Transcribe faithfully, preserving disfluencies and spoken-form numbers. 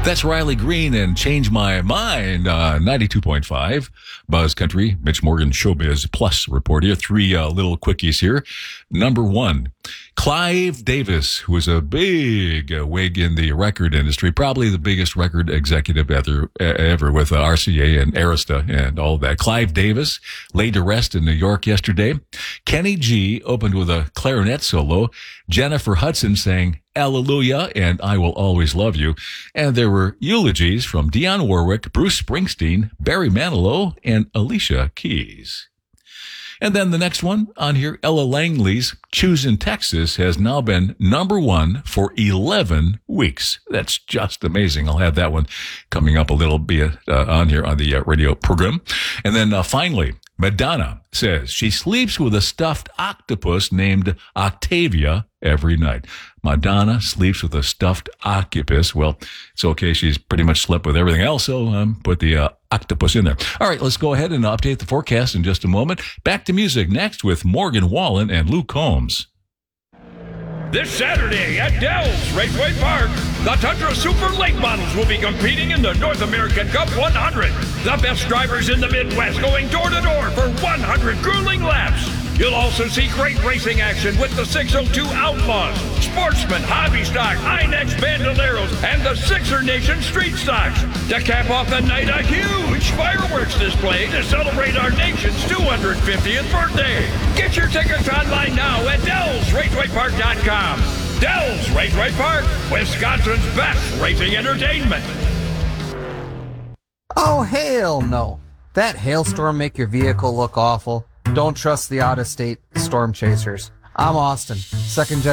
That's Riley Green and Change My Mind, uh, ninety-two point five. Buzz Country, Mitch Morgan Showbiz Plus report here. Three uh, little quickies here. Number one, Clive Davis, who is a big uh, wig in the record industry, probably the biggest record executive ever, ever with uh, R C A and Arista and all that. Clive Davis laid to rest in New York yesterday. Kenny G opened with a clarinet solo. Jennifer Hudson sang Hallelujah and I Will Always Love You. And there were eulogies from Dionne Warwick, Bruce Springsteen, Barry Manilow, and Alicia Keys. And then the next one on here, Ella Langley's Choosing Texas has now been number one for eleven weeks. That's just amazing. I'll have that one coming up a little bit uh, on here on the uh, radio program. And then uh, finally, Madonna says she sleeps with a stuffed octopus named Octavia every night. Madonna sleeps with a stuffed octopus. Well, it's okay. She's pretty much slept with everything else, so um, put the uh, octopus in there. All right, let's go ahead and update the forecast in just a moment. Back to music next with Morgan Wallen and Luke Combs. This Saturday at Dell's Raceway Park, the Tundra Super Late Models will be competing in the North American Cup one hundred. The best drivers in the Midwest going door to door for one hundred grueling laps. You'll also see great racing action with the six oh two Outlaws, Sportsman, Hobby Stock, Inex Bandoleros, and the Sixer Nation Street Stocks. To cap off the night, a huge fireworks display to celebrate our nation's two hundred fiftieth birthday. Get your tickets online now at dells raceway park dot com. Dell's Raceway Park, Wisconsin's best racing entertainment. Oh, hell no. That hailstorm make your vehicle look awful? Don't trust the out-of-state storm chasers. I'm Austin, second generation.